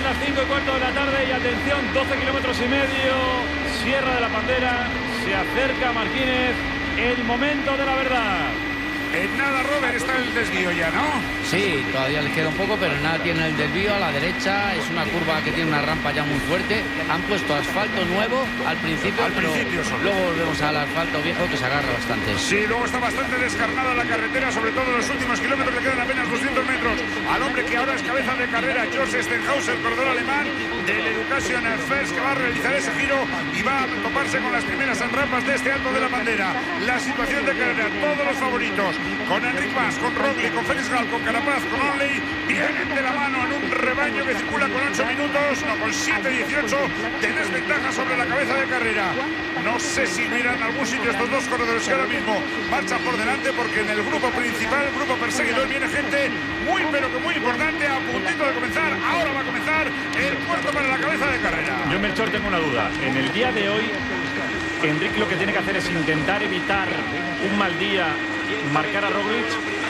las 5:15 de la tarde y atención, 12 kilómetros y medio, Sierra de la Pantera, se acerca Martínez, el momento de la verdad. En nada, Robert, está el desvío ya, ¿no? Sí, todavía les queda un poco, pero nada, tiene el desvío a la derecha. Es una curva que tiene una rampa ya muy fuerte. Han puesto asfalto nuevo al principio, luego volvemos al asfalto viejo que se agarra bastante. Sí, luego está bastante descarnada la carretera, sobre todo en los últimos kilómetros, le quedan apenas 200 metros al hombre que ahora es cabeza de carrera, George Stenhauser, corredor alemán del Education First, que va a realizar ese giro y va a toparse con las primeras rampas de este Alto de la Bandera. La situación de carrera, todos los favoritos, con Enric Mas, con Roglic, con Félix Gal, con Carapaz, con Onley, vienen de la mano en un rebaño que circula con 8 minutos, no, con 7:18 de desventaja sobre la cabeza de carrera. No sé si miran algún sitio estos dos corredores que ahora mismo marchan por delante, porque en el grupo principal, el grupo perseguidor, viene gente muy pero que muy importante, a puntito de comenzar. Ahora va a comenzar el puerto para la cabeza de carrera. Yo, Melchor, tengo una duda. En el día de hoy, Enric lo que tiene que hacer es intentar evitar un mal día, marcar a Roglic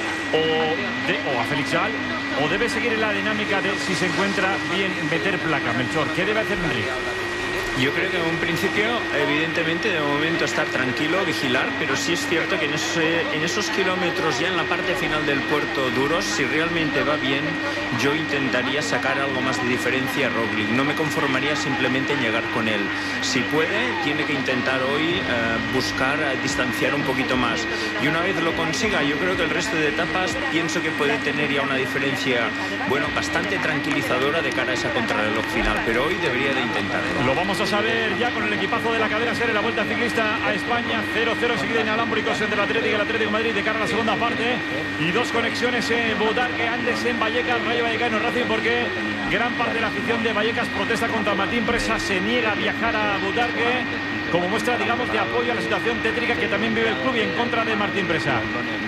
o a Félix Gal, o debe seguir en la dinámica de, si se encuentra bien, meter placa. Melchor, ¿qué debe hacer Enric? Yo creo que en un principio, evidentemente, de momento estar tranquilo, vigilar, pero sí es cierto que en esos kilómetros, ya en la parte final del puerto duros, si realmente va bien, yo intentaría sacar algo más de diferencia a Roglic. No me conformaría simplemente en llegar con él. Si puede, tiene que intentar hoy buscar distanciar un poquito más. Y una vez lo consiga, yo creo que el resto de etapas pienso que puede tener ya una diferencia, bueno, bastante tranquilizadora de cara a esa contrarreloj final, pero hoy debería de intentarlo. Lo vamos a saber ya con el equipazo de la cadena SER en la Vuelta Ciclista a España. 0-0 enseguida inalámbricos entre el Atlético y el Atlético de Madrid de cara a la segunda parte, y dos conexiones en Butarque, antes en Vallecas, Rayo Vallecano Racing, porque gran parte de la afición de Vallecas protesta contra Martín Presa, se niega a viajar a Butarque como muestra, digamos, de apoyo a la situación tétrica que también vive el club y en contra de Martín Presa.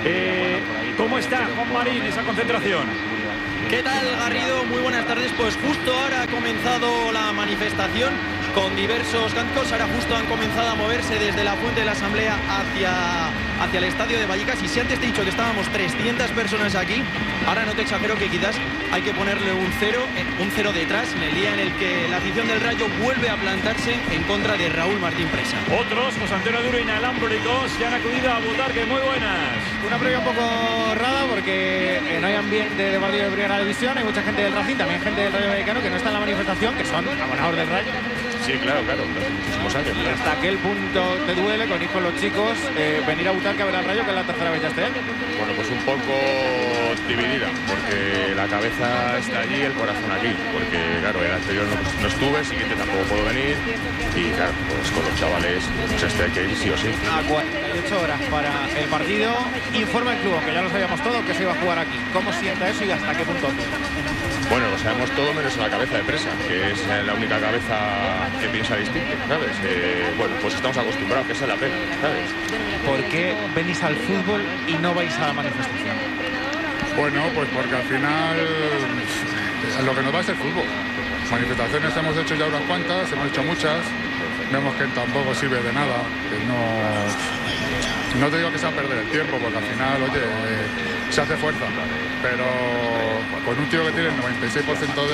¿Cómo está Juan Marín esa concentración? ¿Qué tal, Garrido? Muy buenas tardes. Pues justo ahora ha comenzado la manifestación con diversos cánticos. Ahora justo han comenzado a moverse desde la Fuente de la Asamblea hacia el estadio de Vallecas. Y si antes te he dicho que estábamos 300 personas aquí, ahora no te exagero que quizás hay que ponerle un cero detrás en el día en el que la afición del Rayo vuelve a plantarse en contra de Raúl Martín Presa. Otros, José Antonio Duro, inalámbricos, se han acudido a Butarque. Muy buenas. Una previa un poco rara porque no hay ambiente de partido de primera división. Hay mucha gente del Racing, también gente del Rayo Vallecano que no está en la manifestación, que son abonadores del Rayo. Sí, claro, muchísimos años. ¿Hasta aquel punto te duele, con hijos los chicos, venir a Butarque a ver al Rayo, que es la tercera vez ya este año? Bueno, pues un poco dividida, porque la cabeza está allí, el corazón aquí, porque claro, el anterior no estuve, el siguiente tampoco puedo venir, y claro, pues con los chavales, pues este hay que ir sí o sí. A 48 horas para el partido, informa el club, que ya lo sabíamos todo, que se iba a jugar aquí. ¿Cómo sienta eso y hasta qué punto? Bueno, lo sabemos todo menos la cabeza de Presa, que es la única cabeza que piensa distinto, ¿sabes? Bueno, pues estamos acostumbrados, que esa es la pena, ¿sabes? ¿Por qué venís al fútbol y no vais a la manifestación? Bueno, pues porque al final lo que nos va es el fútbol. Manifestaciones hemos hecho ya unas cuantas, hemos hecho muchas, vemos que tampoco sirve de nada, que no te digo que sea perder el tiempo, porque al final, oye, se hace fuerza, pero con un tío que tiene el 96%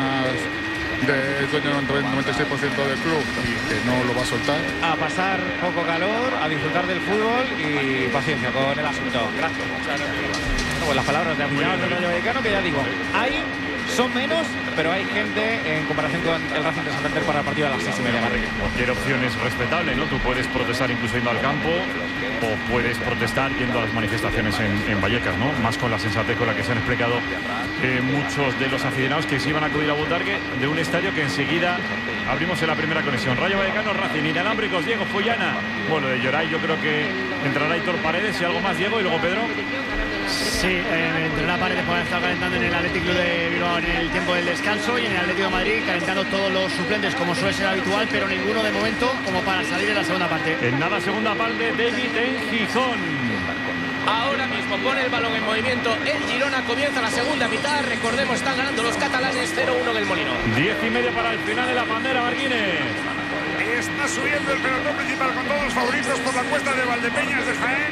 es dueño del 96% del club y que no lo va a soltar. A pasar poco calor, a disfrutar del fútbol y paciencia con el asunto. Gracias. Pues las palabras de aficionados del Rayo Vallecano, que ya digo, son menos, pero hay gente en comparación con el Racing de Santander para el partido a las 6:30. Cualquier opción es respetable, ¿no? Tú puedes protestar incluso yendo al campo o puedes protestar yendo a las manifestaciones en Vallecas, ¿no? Más con la sensatez con la que se han explicado muchos de los aficionados que se iban a acudir a Butarque, de un estadio que enseguida abrimos en la primera conexión. Rayo Vallecano, Racing, inalámbricos, Diego Follana. Bueno, de Lloray yo creo que entrará Aitor Paredes y algo más, Diego, y luego Pedro. Sí, entre una Paredes pueden estar calentando en el Athletic Club de Bilbao en el tiempo del descanso, y en el Atlético de Madrid calentando todos los suplentes como suele ser habitual, pero ninguno de momento como para salir en la segunda parte. En nada, segunda parte, David en Gijón. Ahora mismo pone el balón en movimiento el Girona, comienza la segunda mitad. Recordemos, están ganando los catalanes 0-1 en el Molino. 10:30 para el final de la Bandera, Martínez. Está subiendo el pelotón principal con todos los favoritos por la cuesta de Valdepeñas de Jaén.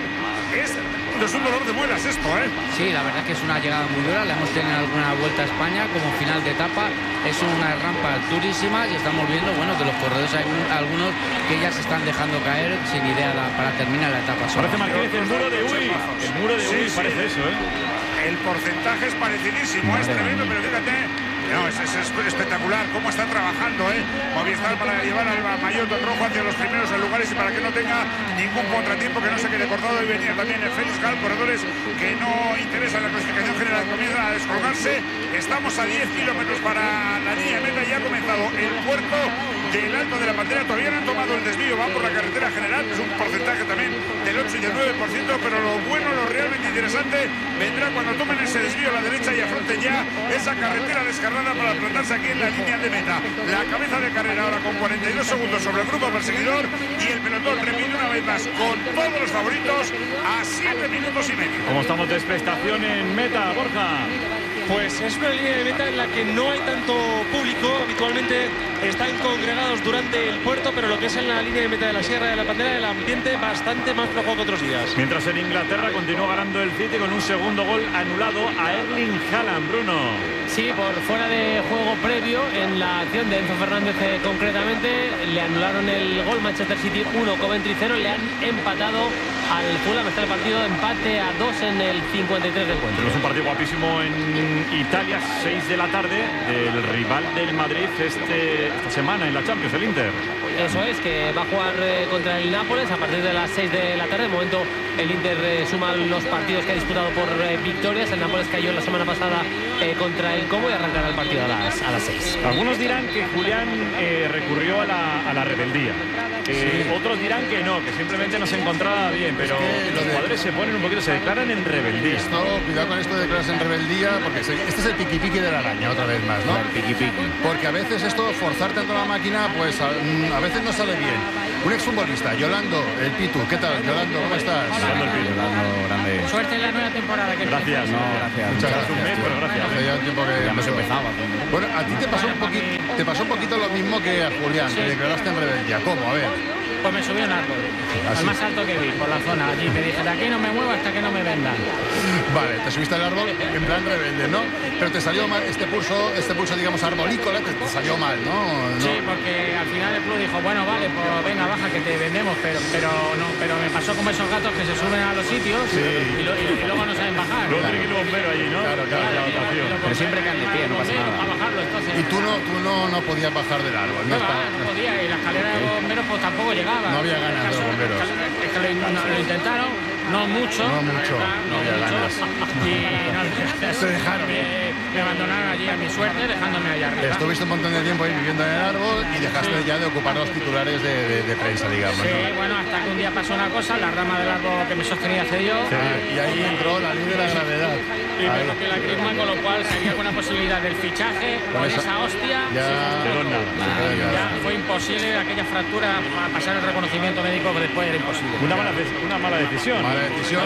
es un dolor de muelas esto, ¿eh? Sí, la verdad es que es una llegada muy dura. Le hemos tenido alguna vuelta a España como final de etapa. Es una rampa durísima y estamos viendo, bueno, que los corredores hay algunos que ya se están dejando caer sin idea para terminar la etapa. Parece Martínez el muro de Uy. El muro de Uy parece eso, ¿eh? El porcentaje es parecidísimo, es tremendo, pero fíjate. No, es espectacular cómo está trabajando, Movistar para llevar al maillot rojo hacia los primeros lugares y para que no tenga ningún contratiempo, que no se quede cortado. Y venía también el Félix Gal, corredores que no interesan la clasificación general, comienzan a descolgarse. Estamos a 10 kilómetros para la línea de meta y ha comenzado el puerto del Alto de la Pantera. Todavía no han tomado el desvío, van por la carretera general, es un porcentaje también del 8 y del 9%, pero lo bueno, lo realmente interesante vendrá cuando tomen ese desvío a la derecha y afronten ya esa carretera descarnada para plantarse aquí en la línea de meta. La cabeza de carrera ahora con 42 segundos sobre el grupo perseguidor y el pelotón repite una vez más con todos los favoritos a 7 minutos y medio. ¿Cómo estamos de prestación en meta, Borja? Pues es una línea de meta en la que no hay tanto público. Habitualmente están congregados durante el puerto, pero lo que es en la línea de meta de la Sierra de la Pantera, el ambiente bastante más flojo que otros días. Mientras en Inglaterra continúa ganando el City con un segundo gol anulado a Erling Haaland, Bruno. Sí, por fuera de juego previo en la acción de Enzo Fernández concretamente. Le anularon el gol. Manchester City 1, Coventry 0. Le han empatado al Fulham. Está el partido empate a 2 en el 53 de encuentro. Tenemos un partido guapísimo en Italia, 6 de la tarde, del rival del Madrid esta semana en la Champions, el Inter. Eso es, que va a jugar contra el Nápoles a partir de las 6 de la tarde. De momento el Inter suma los partidos que ha disputado por victorias. El Nápoles cayó la semana pasada contra el Como y arrancará el partido a las 6. Algunos dirán que Julián recurrió a la rebeldía. Otros dirán que no, que simplemente no se encontraba bien, pero los jugadores se ponen un poquito, se declaran en rebeldía. Cuidado con esto de declararse en rebeldía, porque este es el piqui-piqui de la araña, otra vez más, ¿no? El piqui-piqui. Porque a veces esto, forzar tanto la máquina, pues a veces no sale bien. Un exfutbolista, Yolando, el Pitu, ¿qué tal? Yolando, ¿cómo estás? Yolando el Pitu. Yolando, grande. Suerte en la nueva temporada. Que gracias. No, gracias. Muchas gracias. Un mes, pero gracias. Hace ya un tiempo que ya hemos empezado. Bueno, a ti te pasó un poquito lo mismo que a Julián, te declaraste en rebeldía. ¿Cómo? A ver. Pues me subí a un árbol, al más alto que vi, por la zona. Allí me dije, de aquí no me muevo hasta que no me vendan. Vale, te subiste al árbol en plan rebelde, ¿no? Pero te salió mal este pulso, digamos, arbolícola, te salió mal, ¿no? Sí, porque al final el club dijo, bueno, vale, pues venga, baja, que te vendemos, pero me pasó como esos gatos que se suben a los sitios y luego no saben bajar. Luego tiene que ir un bombero allí, ¿no? Claro. Pero siempre que ande de pie, no pasa nada. A bajarlo, entonces. Y tú no podías bajar del árbol, ¿no? No podía, y la escalera de bomberos pues tampoco llegaba. No había ganas de los bomberos. Es que lo intentaron, no mucho. No había ganas. Y se dejaron. Me abandonaron allí a mi suerte, dejándome allá arriba. Estuviste un montón de tiempo ahí viviendo en el árbol y dejaste ya de ocupar los titulares de prensa, digamos. Sí, ¿no? bueno, hasta que un día pasó una cosa, la rama del árbol que me sostenía cedió. Y ahí entró la ley de la gravedad. Y me rompió la crisma, con lo cual si había alguna posibilidad del fichaje con esa hostia. Ya fue imposible aquella fractura, pasar el reconocimiento médico que después era imposible. Una mala decisión. Mala decisión.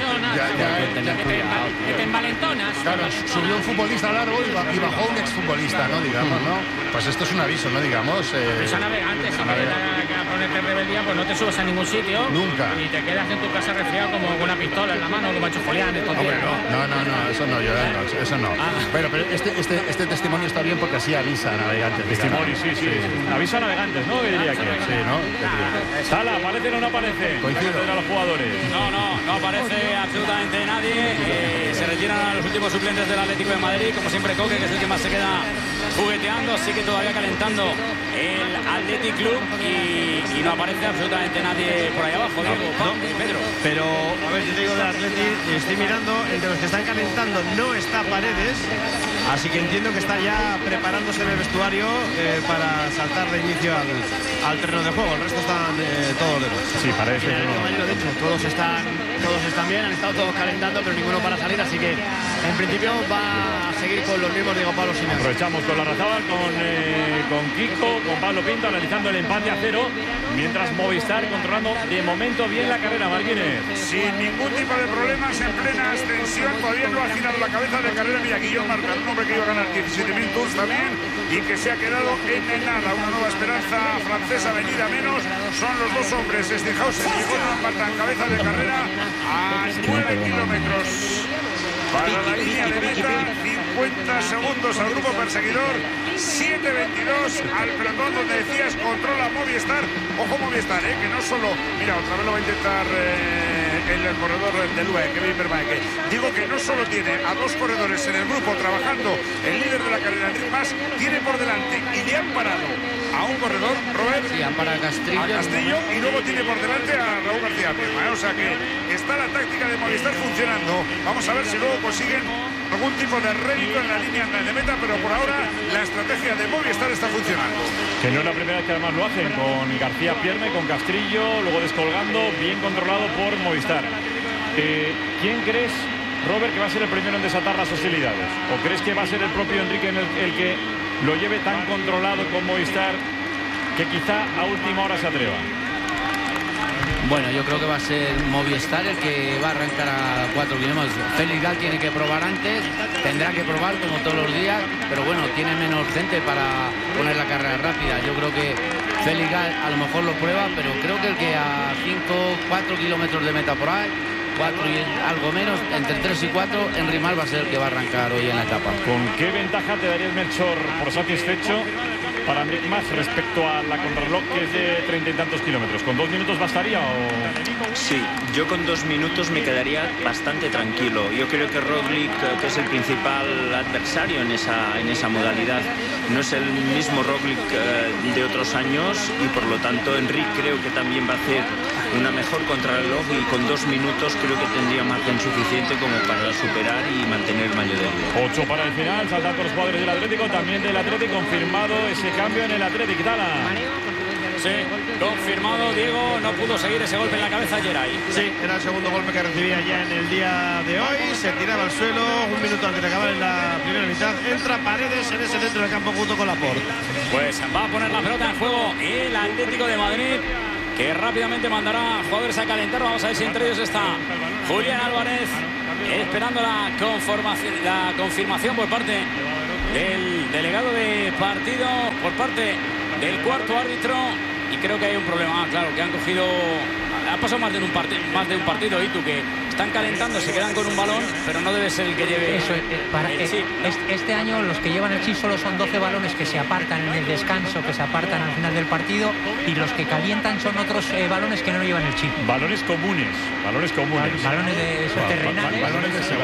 Que te envalentonas. Claro, subió un futbolista al árbol y bajó un exfutbolista, ¿no? Digamos, ¿no? Pues esto es un aviso, ¿no? Digamos. Aviso a navegantes, si quieres ponerte en rebeldía, pues no te subes a ningún sitio. Nunca. Y te quedas en tu casa resfriado como con una pistola en la mano, como ha hecho Julián estos días. No, eso no, Yolando, eso no. Pero este testimonio está bien porque así avisa a navegantes. Testimonio, sí. Avisa a navegantes, ¿no? Que diría que. Sí, ¿no? Sala, ¿aparece o no aparece? Coincido. A los jugadores. No aparece absolutamente nadie. Se retiran los últimos suplentes del Atlético de Madrid, como siempre Coque, que es el que más se queda jugueteando, sigue todavía calentando el Athletic Club y no aparece absolutamente nadie por ahí abajo, Diego, Pedro. Pero, a ver, yo te digo del Athletic, estoy mirando, entre los que están calentando no está Paredes, así que entiendo que está ya preparándose en el vestuario para saltar de inicio al terreno de juego. El resto están todos de los. Sí, Paredes. De hecho, todos están bien, han estado todos calentando, pero ninguno para salir, así que en principio va a seguir con los mismos Diego Pablo Simeone. Aprovechamos con la Larrazábal, con Kiko, con Pablo Pinto, analizando el empate a 0, mientras Movistar controlando de momento bien la carrera, Martínez. Sin ningún tipo de problemas, en plena ascensión, todavía no ha girado la cabeza de carrera. Mira, Guillón Marca, un hombre que iba a ganar 17.000 tours también, y que se ha quedado en nada. Una nueva esperanza francesa venida menos. Son los dos hombres, Stenhausen y Gordon Bartan, cabeza de carrera a 9 kilómetros. Para la línea de meta, 50 segundos al grupo perseguidor, 7:22 al pelotón donde decías controla Movistar. Ojo Movistar, que no solo, mira, otra vez lo va a intentar el corredor del UE, Kevin Vermaeke. Digo que no solo tiene a dos corredores en el grupo trabajando, el líder de la carrera, Enric Mas, tiene por delante y le han parado a un corredor, Robert. Sí, han parado a Castrillo y luego tiene por delante a Raúl García Pirma. O sea que está la táctica de Movistar funcionando. Vamos a ver si luego consiguen algún tipo de rédito en la línea de meta, pero por ahora la estrategia de Movistar está funcionando. Que no es la primera vez que además lo hacen, con García Pierme, con Castrillo, luego descolgando, bien controlado por Movistar. ¿Quién crees, Robert, que va a ser el primero en desatar las hostilidades? ¿O crees que va a ser el propio Enrique el que lo lleve tan controlado con Movistar que quizá a última hora se atreva? Bueno, yo creo que va a ser Movistar el que va a arrancar a 4 kilómetros. Félix Gal tiene que probar antes, tendrá que probar como todos los días, pero bueno, tiene menos gente para poner la carrera rápida. Yo creo que Félix Gal a lo mejor lo prueba, pero creo que el que a 4 kilómetros de meta por ahí, 4 y algo menos, entre 3 y 4, Enric Mas va a ser el que va a arrancar hoy en la etapa. ¿Con qué ventaja te darías, Melchor, por satisfecho para Enric Mas respecto a la contrarreloj, que es de 30 y tantos kilómetros? ¿Con 2 minutos bastaría o...? Sí, yo con 2 minutos me quedaría bastante tranquilo. Yo creo que Roglic, que es el principal adversario en esa modalidad, no es el mismo Roglic de otros años, y por lo tanto Enric creo que también va a hacer una mejor contrarreloj, y con 2 minutos creo que tendría margen suficiente como para superar y mantener el maillot de líder. 8 para el final, saltando los jugadores del Atlético, también del Atlético, confirmado ese cambio en el Atlético. Tala. Sí, confirmado, Diego, no pudo seguir ese golpe en la cabeza ayer ahí. Sí, era el segundo golpe que recibía ya en el día de hoy, se tiraba al suelo, 1 minuto antes de acabar en la primera mitad, entra Paredes en ese centro del campo junto con Laporte. Pues va a poner la pelota en juego el Atlético de Madrid, que rápidamente mandará a jugadores a calentar. Vamos a ver si entre ellos está Julián Álvarez, esperando la confirmación por parte del delegado de partido, por parte del cuarto árbitro, y creo que hay un problema. Claro, que han cogido, ha pasado más de un partido, y tú, que están calentando, se quedan con un balón, pero no debe ser el que lleve eso, el chip. Este año los que llevan el chip solo son 12 balones que se apartan en el descanso, que se apartan al final del partido, y los que calientan son otros balones que no llevan el chip. Balones comunes. Balones de terrenales. Balones de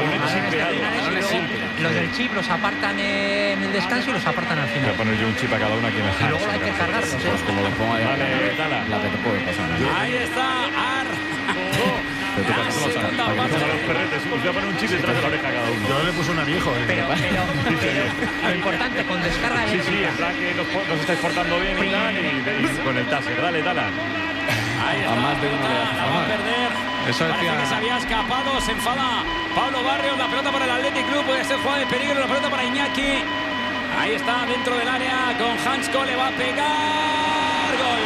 los del chip los apartan en el descanso y los apartan al final. Voy a poner yo un chip a cada una aquí en el y luego hay que cargarlos. Pues como lo pongo ahí, la que te puede pasar. Ahí está los perretes, os voy a poner un chip detrás de la oreja a cada uno. Yo le puse un viejo. Pero lo importante, con descarga eléctrica. Sí, es verdad que nos estáis portando bien y tal, y con el taser. Dale, Tala. Ahí está, a más de uno le hace. la va a perder. Eso parece decía... que se había escapado, se enfada Pablo Barrios, la pelota para el Athletic Club, puede ser jugada de peligro, la pelota para Iñaki. Ahí está, dentro del área, con Hansko, le va a pegar. Gol.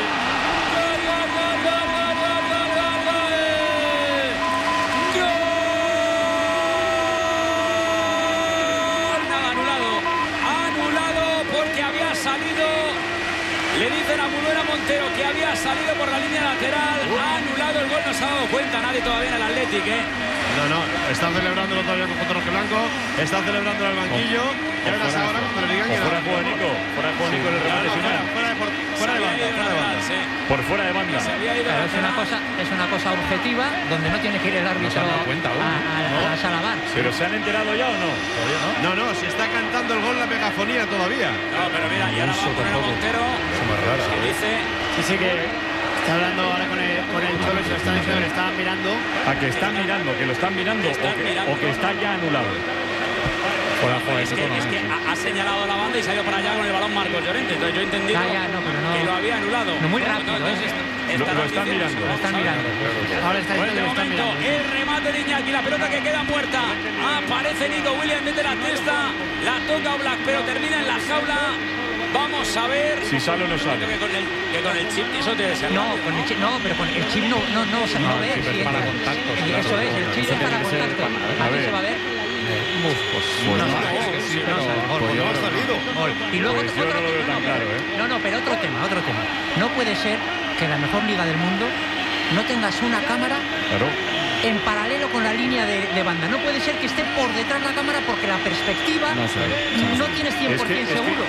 Le dicen a Munuera Montero que había salido por la línea lateral, ha anulado el gol, no se ha dado cuenta nadie todavía en el Athletic, No, está celebrándolo todavía con Roque Blanco, está celebrando en el banquillo. Ya verás ahora cuando le digan que fuera de juego Nico en el remate final. Fuera de banda. Por fuera de banda. Es una cosa objetiva donde no tiene que ir el árbitro a Salabar. ¿Pero se han enterado ya o no? Todavía no, si está cantando el gol la megafonía todavía. No, pero mira, y ahora va a poner a Montero. Que dice... Sí, que está hablando ahora con el Cholo, se lo están diciendo, le estaban mirando. ¿A que están mirando? ¿Que lo están mirando? ¿O que está ya anulado? Es que ha señalado la banda y se ha ido para allá con el balón Marcos Llorente. Entonces yo he entendido que lo había anulado. No, muy rápido. Lo están mirando. Ahora está diciendo que lo están mirando. El remate de Iñaki, la pelota que queda muerta. Aparece Nico Williams, mete la testa, la toca Oblak, pero termina en la jaula. Vamos a ver si sale o no sale. Que con el chip eso te desea. No, pero con el chip no ve. Es para contactos. Eso es, el chip es para contactos. A ver, se va a ver. Y luego Pues yo no lo veo tan claro, ¿eh? No, pero otro tema. No puede ser que la mejor liga del mundo no tengas una cámara en paralelo con la línea de banda. No puede ser que esté por detrás la cámara porque la perspectiva no tienes 100% seguro.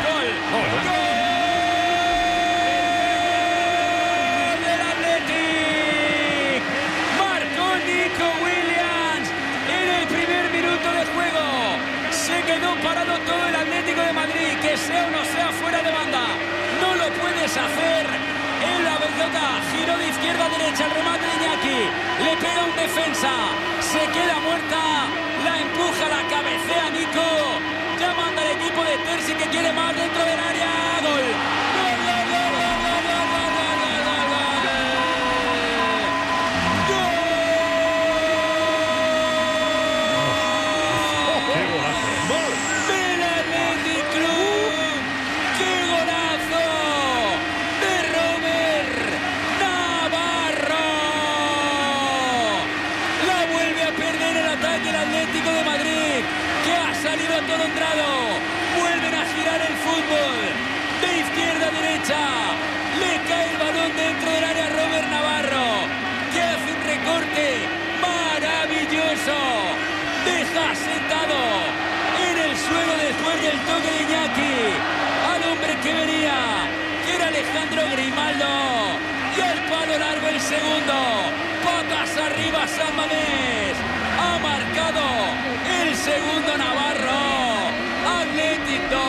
Quedó parado todo el Atlético de Madrid, que sea o no sea fuera de banda, no lo puedes hacer. En la pelota, giro de izquierda a derecha, el remate de Iñaki, le pega un defensa, se queda muerta, la empuja, la cabecea Nico, ya manda el equipo de Terzi que quiere más dentro del área, gol. De Madrid, que ha salido atolondrado, vuelven a girar el fútbol de izquierda a derecha, le cae el balón dentro del área a Robert Navarro, que hace un recorte maravilloso, deja sentado en el suelo después del toque de Iñaki al hombre que venía, que era Alejandro Grimaldo, y al palo largo el segundo, patas arriba San Mamés. Ha marcado el segundo Navarro. Athletic 2,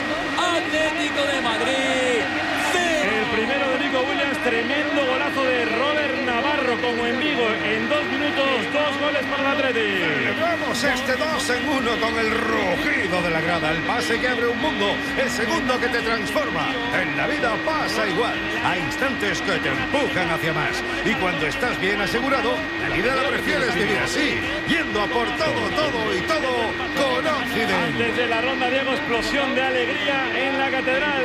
Atlético de Madrid 0. El primero de Nico Williams, tremendo golazo de Robert Navarro como en Vigo en 2 minutos, 2 goles para el Athletic. Celebramos este 2-1 con el rugido de la grada, el pase que abre un mundo, el segundo que te transforma. En la vida pasa igual, hay instantes que te empujan hacia más. Y cuando estás bien asegurado, la vida la prefieres vivir así, yendo a por todo y todo con Occident. Desde la ronda, Diego, explosión de alegría en la Catedral.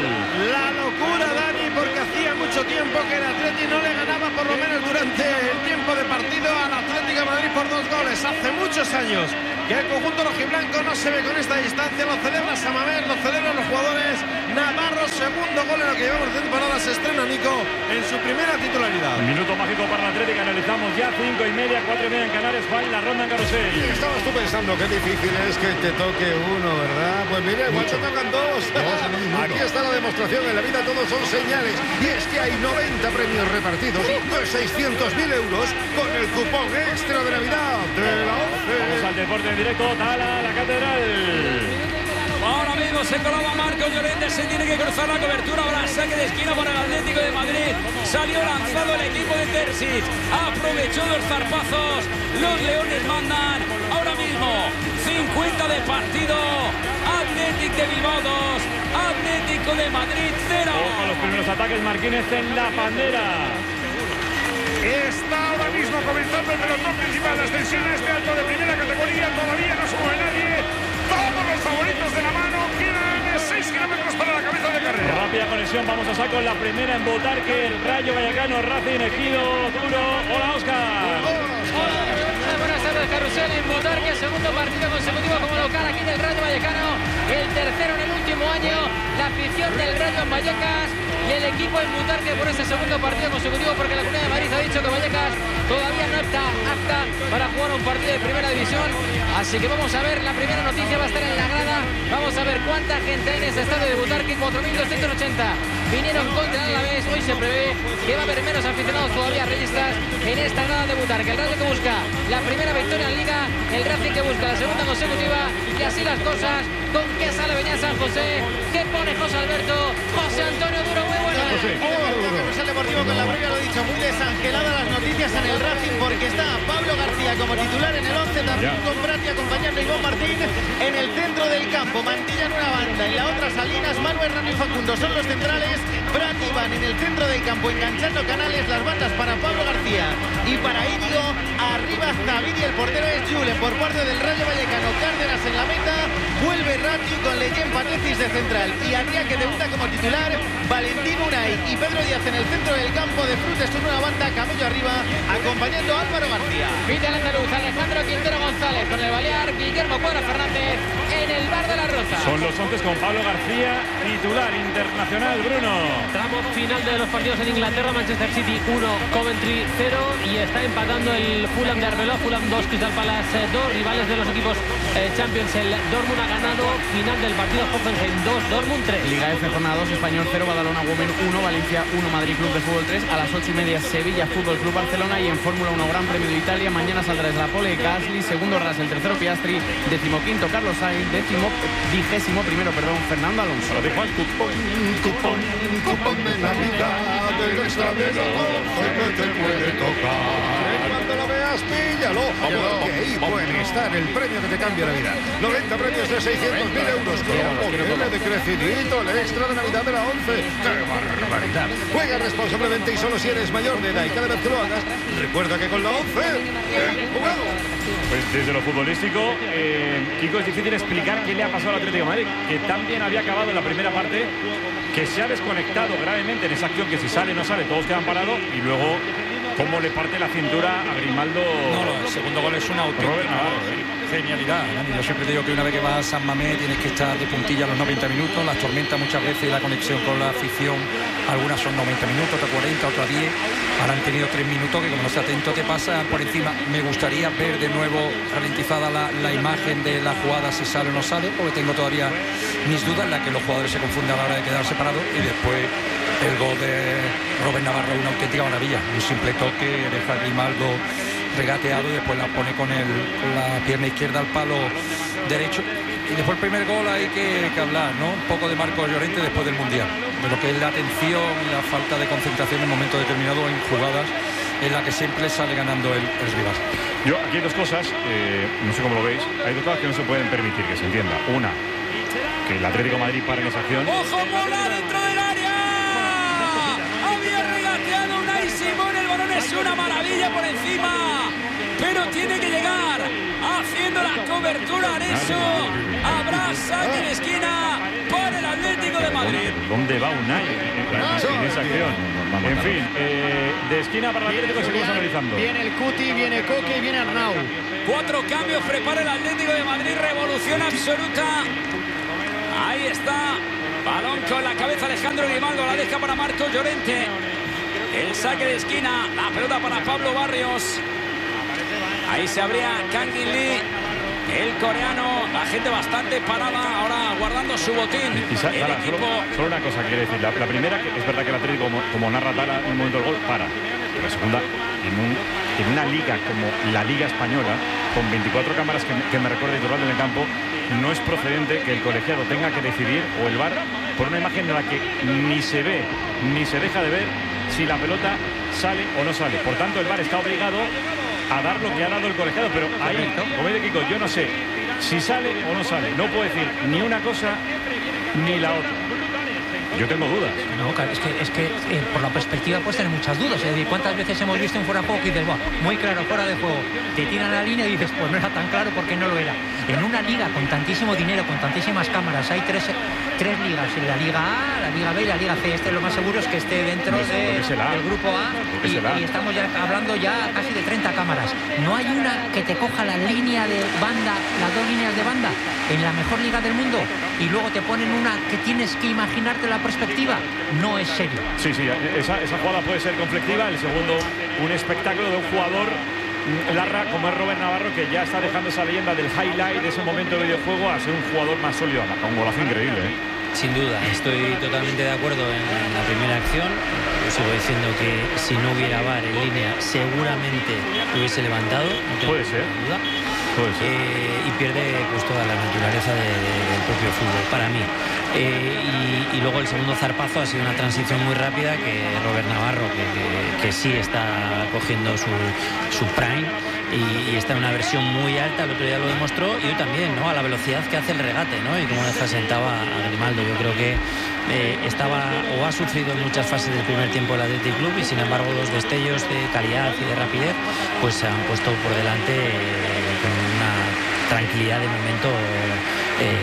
La locura, Dani, porque hacía mucho tiempo que el Atleti no le ganaba, por lo menos durante el tiempo de partido, al Atlético de Madrid por 2 goles. Hace muchos años que el conjunto rojiblanco no se ve con esta distancia. Lo celebra Samamés, lo celebran los jugadores. Navarro, segundo gol en lo que llevamos de temporada. Se estrena Nico en su primera titularidad. Minuto mágico para el Atlético. Analizamos ya 5:30, 4:30 en Canarias. Va en la ronda en Carrusel. Estabas tú pensando qué difícil es que te toque uno, ¿verdad? Pues mira, igual te tocan dos. Aquí está la demostración. En la vida todos son señales. Y es que hay 90 premios repartidos de 600.000 euros con el cupón extra de Navidad de la OCE. Vamos al deporte en directo. Tala, la Catedral. Ahora mismo se colaba Marco Llorente, se tiene que cruzar la cobertura, ahora saque de esquina para el Atlético de Madrid, salió lanzado el equipo de Terzic, aprovechó los zarpazos, los leones mandan, ahora mismo 50 de partido, Atlético de Bilbao 2, Atlético de Madrid 0. Con los primeros ataques, Marquínez en la bandera. Está ahora mismo comenzando el pelotón principal, la ascensión a este alto de primera categoría, todavía no se mueve nadie. Todos los favoritos de la mano, quedan 6 kilómetros para la cabeza de carrera. Rápida conexión, vamos a saco la primera en Botarque, el Rayo Vallecano, Racing, Ejido, Duro. Hola, Óscar. Hola, buenas tardes, Carrusel en Botarque, segundo partido consecutivo como local aquí del Rayo Vallecano, el tercero en el último año, la afición del Rayo en Vallecas y el equipo en Botarque por ese segundo partido consecutivo, porque la Comunidad de Madrid ha dicho que Vallecas todavía no está apta para jugar un partido de primera división, así que vamos a ver, la primera noticia va a estar en la grada, vamos a ver cuánta gente hay en ese estadio de Botarque, 4.280 vinieron contra el Alavés, hoy se prevé que va a haber menos aficionados todavía realistas en esta grada de Botarque, el Rayo que busca la primera victoria en Liga, el Racing que busca la segunda consecutiva, y así las cosas, con qué sale Beñat San José, qué pone José Alberto, José Antonio Duro, muy buenas. Carrusel Deportivo con la previa, lo dicho, muy desangelada las noticias en el Racing, porque está Pablo García como titular en el 11, también con Prati acompañando a Iván Martín en el centro del campo, Mantilla en una banda, en la otra Salinas, Manuel Rani y Facundo son los centrales, Prati Iván en el centro del campo enganchando canales, las bandas para Pablo García y para Íñigo, arriba Zaviri, el portero es Julen por parte del Rayo Vallecano, Cárdenas en la meta, vuelve Rati con Leyen Patecis de central y Adrià que debuta como titular, Valentín Unai Rey y Pedro Díaz en el centro del campo. De Frutos su nueva banda, Camello arriba, acompañando a Álvaro García. Pide el andaluz Alejandro Quintero González con el balear Guillermo Cuadra Fernández en el bar de la Roza. Son los 11 con Pablo García, titular internacional, Bruno. Tramo final de los partidos en Inglaterra, Manchester City 1, Coventry 0 y está empatando el Fulham de Arbeloa, Fulham 2, Crystal Palace 2, rivales de los equipos Champions. El Dortmund ha ganado, final del partido Hoffenheim 2, Dortmund 3. Liga F jornada 2, Español 0, Badalona Women 1, Valencia 1, Madrid Club de Fútbol 3, a las 8:30 Sevilla Fútbol Club Barcelona y en Fórmula 1 Gran Premio de Italia, mañana saldrá desde la pole Gasly, segundo Russell, tercero Piastri, 15º Carlos Sainz, 21º Fernando Alonso. Cupón de Navidad del extra de la 11 que te puede tocar. Cuando lo veas, píllalo, porque ahí pueden estar el premio que te cambia la vida. 90 premios de 600.000 euros. Como de crecidito, el extra de Navidad de la 11. ¡Qué barbaridad! Juega responsablemente y solo si eres mayor de edad. Y cada vez que lo hagas, recuerda que con la 11, bien jugado. Pues desde lo futbolístico, Kiko, es difícil explicar qué le ha pasado al Atlético de Madrid, que tan bien había acabado en la primera parte, que se ha desconectado gravemente en esa acción, que si sale no sale, todos quedan parados, y luego cómo le parte la cintura a Grimaldo. No, el segundo gol es una auténtica genialidad. Yo siempre digo que una vez que vas a San Mamés tienes que estar de puntilla a los 90 minutos. Las tormentas muchas veces y la conexión con la afición, algunas son 90 minutos, otras 40, otras 10. Ahora han tenido 3 minutos que como no estés atento te pasa por encima. Me gustaría ver de nuevo ralentizada la imagen de la jugada, si sale o no sale, porque tengo todavía mis dudas en las que los jugadores se confunden a la hora de quedar separados. Y después el gol de Robert Navarro, una auténtica maravilla. Un simple toque, deja a Grimaldo regateado y después la pone con la pierna izquierda al palo derecho. Y después el primer gol hay que hablar, ¿no? Un poco de Marcos Llorente después del Mundial, de lo que es la atención y la falta de concentración en un momento determinado en jugadas en la que siempre sale ganando el rival. Yo, aquí hay dos cosas, no sé cómo lo veis, hay dos cosas que no se pueden permitir, que se entienda. Una, que el Atlético de Madrid pare en esa acción. ¡Ojo, bola dentro del área! Había regateado Unai Simón, el balón es una maravilla por encima, pero tiene que llegar haciendo la cobertura Areso. Habrá saque de esquina para el Atlético de Madrid. ¿Dónde va Unai en esa acción? En fin, de esquina para el Atlético seguimos analizando. Viene el Cuti, viene Coque y viene Arnau. 4 cambios prepara el Atlético de Madrid, revolución absoluta. Ahí está, balón con la cabeza Alejandro Grimaldo, la deja para Marcos Llorente. El saque de esquina, la pelota para Pablo Barrios. Ahí se abría Kangin Lee, el coreano, la gente bastante parada, ahora guardando su botín. El equipo... solo una cosa quiere decir, la primera, que es verdad que el Atlético, como narra Tala en el momento del gol, para. Pero la segunda, en una liga como la Liga Española, con 24 cámaras que me recuerda Iturralde en el campo, no es procedente que el colegiado tenga que decidir, o el VAR, por una imagen en la que ni se ve, ni se deja de ver si la pelota sale o no sale. Por tanto, el VAR está obligado a dar lo que ha dado el colegiado, pero ahí, como dice Kiko, yo no sé si sale o no sale. No puedo decir ni una cosa ni la otra. Yo tengo dudas. No, es que por la perspectiva puedes tener muchas dudas. Es decir, ¿cuántas veces hemos visto en fuera de juego que dices, muy claro, fuera de juego? Te tiran la línea y dices, pues no era tan claro porque no lo era. En una liga con tantísimo dinero, con tantísimas cámaras, hay tres ligas, la Liga A, la Liga B y la Liga C. Lo más seguro es que esté dentro del grupo A y estamos ya hablando ya casi de 30 cámaras. No hay una que te coja la línea de banda, las dos líneas de banda en la mejor liga del mundo y luego te ponen una que tienes que imaginarte la perspectiva. No es serio. Sí, esa jugada puede ser conflictiva. El segundo, un espectáculo de un jugador larra como es Robert Navarro, que ya está dejando esa leyenda del highlight de ese momento de videojuego a ser un jugador más sólido. Un golazo increíble, ¿eh? Sin duda, estoy totalmente de acuerdo en la primera acción. Yo sigo diciendo que si no hubiera VAR en línea seguramente lo hubiese levantado. No puede ser. Duda. Y pierde pues toda la naturaleza del propio fútbol para mí. Y luego el segundo zarpazo ha sido una transición muy rápida que Robert Navarro, que sí está cogiendo su prime y está en una versión muy alta, el otro día lo demostró, y hoy también, ¿no? A la velocidad que hace el regate, ¿no? Y cómo deja sentado a Grimaldo. Yo creo que estaba o ha sufrido en muchas fases del primer tiempo el Athletic Club, y sin embargo los destellos de calidad y de rapidez pues se han puesto por delante con una tranquilidad de momento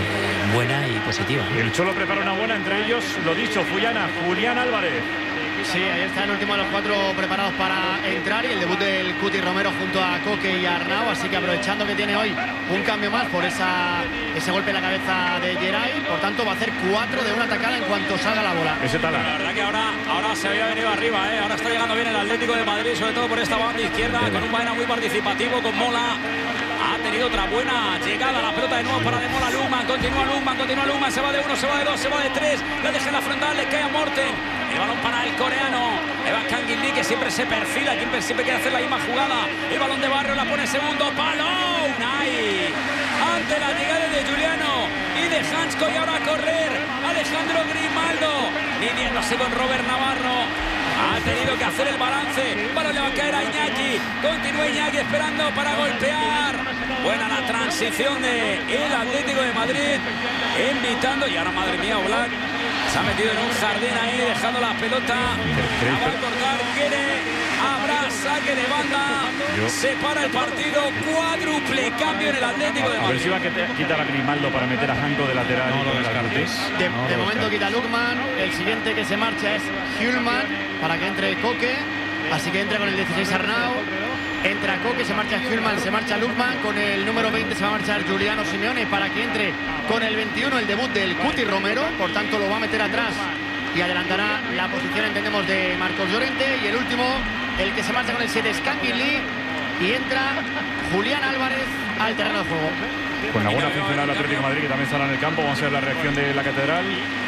buena y positiva. El Cholo prepara una buena, entre ellos, lo dicho, Julián Álvarez. Sí, ahí está el último de los 4 preparados para entrar y el debut del Cuti Romero junto a Coque y Arnau, así que aprovechando que tiene hoy un cambio más por ese golpe en la cabeza de Geray, por tanto va a hacer 4 de una atacada en cuanto salga la bola. Ese Tala. La verdad que ahora se había venido arriba, ahora está llegando bien el Atlético de Madrid, sobre todo por esta banda izquierda, con un Baena muy participativo, con Mola. Ha tenido otra buena llegada, la pelota de nuevo para de Mola. Lugman, continúa Lugman, se va de 1, se va de 2, se va de 3, la deja en la frontal, le cae a Morten. El balón para el coreano Evan Kangin Lee, que siempre se perfila, siempre quiere hacer la misma jugada. El balón de Barrio la pone segundo palo. Unai ante la llegada de Giuliano y de Hansko, y ahora a correr Alejandro Grimaldo midiéndose con Robert Navarro. Ha tenido que hacer el balance. El balón le va a caer a Iñaki. Continúa Iñaki esperando para golpear. Buena la transición de el Atlético de Madrid, invitando, y ahora madre mía, Oblak se ha metido en un jardín ahí, dejando la pelota. Va a cortar, habrá saque de banda. Se para el partido, cuádruple cambio en el Atlético de Madrid. A ver si va a quitar a Grimaldo para meter a Hanko de lateral. No lo descartes. De momento quita Lukman. El siguiente que se marcha es Hjulman para que entre Coque. Así que entra con el 16 Arnau. Entra Coque, se marcha Hjulman, se marcha Lukman. Con el número 20 se va a marchar Giuliano Simeone para que entre con el 21 el debut del Cuti Romero. Por tanto lo va a meter atrás y adelantará la posición, entendemos, de Marcos Llorente. Y el último, el que se marcha con el 7 es Kangin Lee. Y entra Julián Álvarez al terreno de juego. Con la buena aficionada del Atlético de Madrid, que también estará en el campo. Vamos a ver la reacción de la Catedral.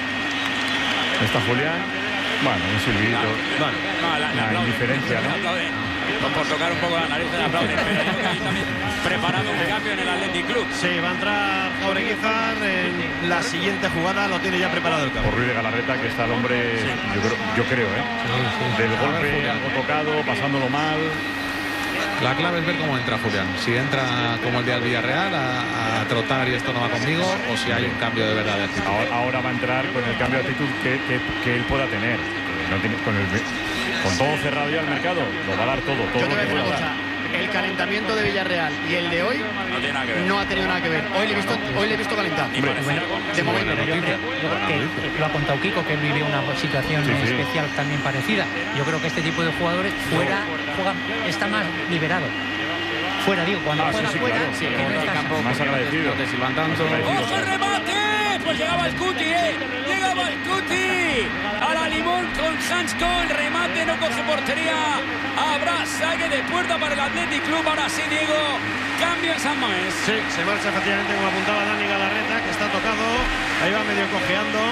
Está Julián. Bueno, un silbidito. La indiferencia, ¿no? Por tocar un poco la nariz de la aplaude, pero yo creo que ahí también preparando un cambio en el Athletic Club. Sí, va a entrar Jaureguizar en la siguiente jugada, lo tiene ya preparado el cambio. Por Ruiz de Galarreta, que está el hombre, yo creo, del golpe, algo tocado, pasándolo mal. La clave es ver cómo entra Julián. Si entra como el día del Villarreal a trotar y esto no va conmigo, o si hay un cambio de verdad de actitud. Ahora va a entrar con el cambio de actitud que él pueda tener. No tiene, con todo cerrado ya el mercado, lo va a dar todo. Yo te voy a decir una cosa. El calentamiento de Villarreal y el de hoy no ha tenido nada que ver. Hoy le he visto calentado. De momento. Pero yo creo que lo ha contado Kiko, que él vive una situación especial también parecida. Yo creo que este tipo de jugadores está más liberado. Fuera, digo, cuando fuera, en el campo más agradecido. ¡Ojo el remate! Pues llegaba el Cuti, llegaba el Cuti a la limón con Hansko. El remate no coge portería. Habrá saque de puerta para el Athletic Club. Ahora sí, Diego, cambio en San Mamés. Sí, se marcha efectivamente, como apuntaba Dani Galarreta, que está tocado. Ahí va medio cojeando.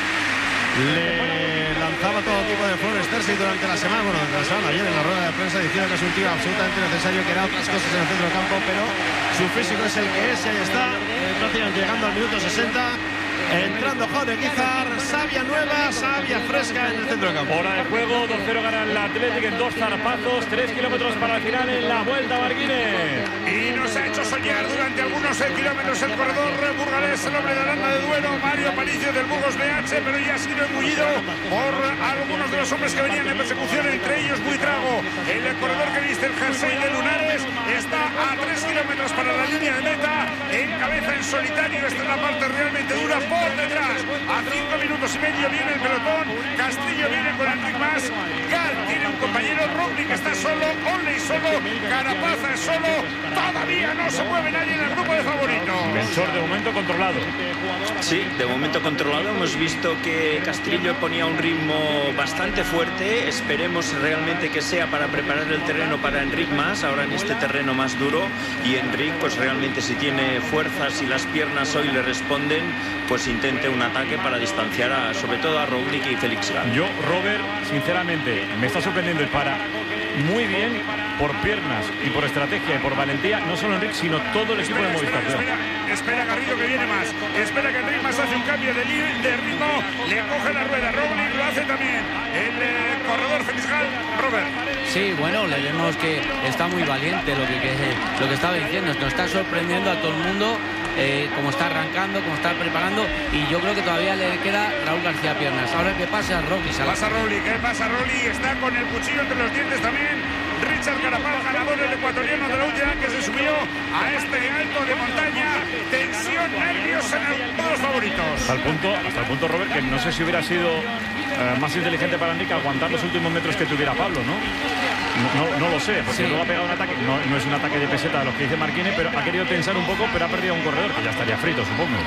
Le lanzaba todo tipo de flores Terzi durante la semana, ayer en la rueda de prensa, diciendo que es un tío absolutamente necesario, que era otras cosas en el centro del campo, pero su físico es el que es, y ahí está, prácticamente llegando al minuto 60. Entrando Jaureguizar, savia nueva, savia fresca en el centro del campo. Hora de juego, 2-0 gana el Atlético en 2 zarpazos, 3 kilómetros para el final en la Vuelta a Marguines. Y nos ha hecho soñar durante algunos kilómetros el corredor burgalés, el hombre de Aranda de Duero, Mario Panicio del Burgos BH, pero ya ha sido engullido por algunos de los hombres que venían en persecución, entre ellos Buitrago. El corredor que viste el jersey de Lunares está a 3 kilómetros para la línea de meta, encabeza en solitario. Esta es la parte realmente dura. Por detrás, a 5 minutos y medio viene el pelotón. Castillo viene con Enric Mas. Gal tiene un compañero. Roglic está solo. Onley solo. Carapaza solo. Todavía no se mueve nadie en el grupo de favoritos. Melchor, de momento controlado. Sí, de momento controlado. Hemos visto que Castillo ponía un ritmo bastante fuerte. Esperemos realmente que sea para preparar el terreno para Enric Mas, ahora en este terreno más duro. Y Enric, pues realmente, si tiene fuerzas y las piernas hoy le responden, pues intente un ataque para distanciar sobre todo a Roglic y Félix Gal. Yo, Robert, sinceramente, me está sorprendiendo y para muy bien por piernas y por estrategia y por valentía, no solo Enric, sino todo el equipo de Movistar. Espera Garrido, que viene más. Espera que Enric Mas hace un cambio de ritmo. Le coge la rueda. Roglic lo hace también. El corredor Félix Gal. Robert. Sí, bueno, le vemos que está muy valiente, lo que estaba diciendo. Nos está sorprendiendo a todo el mundo. Como está arrancando, como está preparando, y yo creo que todavía le queda Raúl García Piernas. Ahora que pasa Roglic. ¿Qué pasa Roglic? Está con el cuchillo entre los dientes también. Richard Carapaz, ganador del ecuatoriano de la última que se subió a este alto de montaña. Tensión, nervios en el de los favoritos. Hasta el punto, Robert, que no sé si hubiera sido más inteligente para Enrique aguantar los últimos metros que tuviera Pablo, ¿no? No lo sé, porque luego ha pegado un ataque, no es un ataque de peseta de los que dice Marquine, pero ha querido tensar un poco, pero ha perdido un corredor que ya estaría frito, supongo.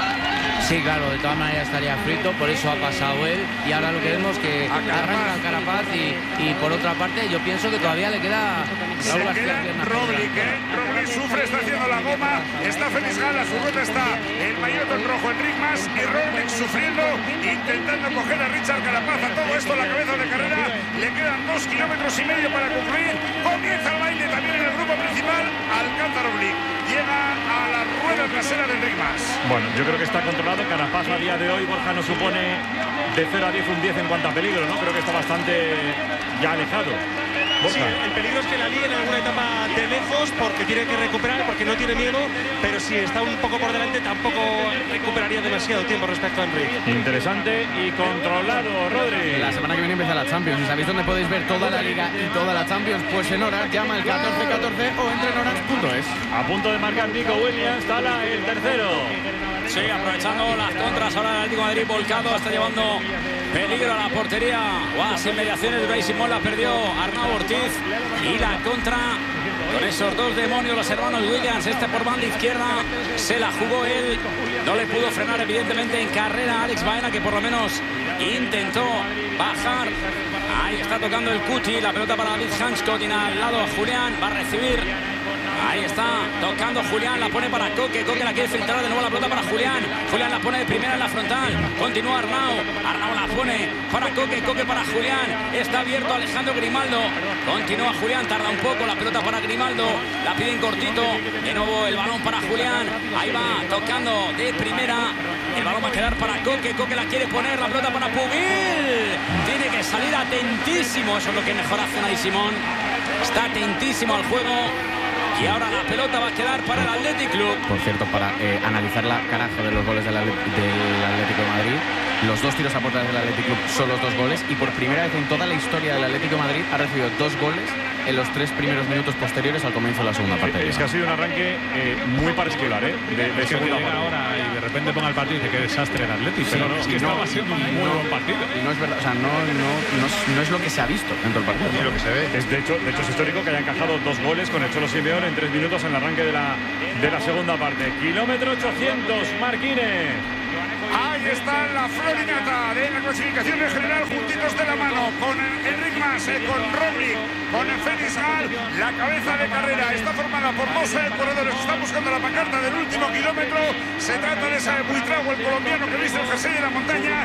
Sí, claro, de todas maneras estaría frito, por eso ha pasado él. Y ahora lo que vemos que arranca a Carapaz y por otra parte yo pienso que todavía le queda... Se queda Roglic, Roglic sufre, está haciendo la goma, está Félix Gala, a su ruta está el maillot en rojo, Enric Mas, y Roglic sufriendo, intentando coger a Richard Carapaz. A todo esto la cabeza de carrera, le quedan 2,5 kilómetros para concluir. Comienza el baile también en el grupo principal, alcanza Roglic, llega a la rueda trasera de Enric Mas. Bueno, yo creo que está controlado. Carapaz a día de hoy, Borja, no supone de 0 a 10 un 10 en cuanto a peligro, ¿no? Creo que está bastante ya alejado. Sí, el peligro es que la líe en alguna etapa de lejos porque tiene que recuperar, porque no tiene miedo, pero si está un poco por delante tampoco recuperaría demasiado tiempo respecto a Enric. Interesante y controlado, Rodri. La semana que viene empieza la Champions. ¿Y sabéis dónde podéis ver toda la Liga y toda la Champions? Pues en Horas, llama el 1414 o entra en horas.es. A punto de marcar Nico Williams, Tala el tercero. Sí, aprovechando las contras ahora el Atlético de Madrid volcado, está llevando peligro a la portería. Las inmediaciones de Unai Simón la perdió Arnau Ortiz y la contra con esos dos demonios, los hermanos Williams. Por banda izquierda se la jugó él, no le pudo frenar evidentemente en carrera a Alex Baena, que por lo menos intentó bajar. Ahí está tocando el Cuti, la pelota para David Hansko, tiene al lado a Julián, va a recibir. Ahí está, tocando Julián, la pone para Coque, Coque la quiere filtrar de nuevo la pelota para Julián, Julián la pone de primera en la frontal, continúa Arnau la pone para Coque, Coque para Julián, está abierto Alejandro Grimaldo, continúa Julián, tarda un poco, la pelota para Grimaldo, la piden cortito, de nuevo el balón para Julián, ahí va, tocando de primera, el balón va a quedar para Coque, Coque la quiere poner, la pelota para Pubil, tiene que salir atentísimo, eso es lo que mejor hace Unai Simón, está atentísimo al juego. Y ahora la pelota va a quedar para el Athletic Club. Por cierto, para analizar la carajo de los goles del Atlético de Madrid, los dos tiros a puerta del Athletic Club son los 2 goles y por primera vez en toda la historia del Atlético de Madrid ha recibido 2 goles en los 3 primeros minutos posteriores al comienzo de la segunda parte. Es que ha sido un arranque muy particular, de segunda parte. Ahora y de repente ponga el partido y dice que desastre el Atlético, pero no, es que estaba siendo un muy buen partido. Y no es verdad, o sea, no es lo que se ha visto dentro del partido. Ni lo que se ve. De hecho es histórico que haya encajado 2 goles con el Cholo Simeone en 3 minutos en el arranque de la segunda parte. Kilómetro 800, Marquine. Ahí está la florinata de la clasificación general, juntitos de la mano con Enric Mas, con Roglic, con Félix Gal. La cabeza de carrera está formada por 2 corredores que están buscando la pancarta del último kilómetro. Se trata de ese Buitrago, el colombiano que viste el jersey de la montaña,